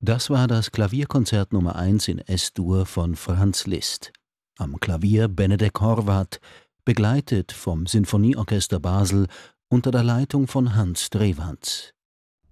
Das war das Klavierkonzert Nummer 1 in S-Dur von Franz Liszt. Am Klavier Benedek Horvath, begleitet vom Sinfonieorchester Basel unter der Leitung von Hans Drewans.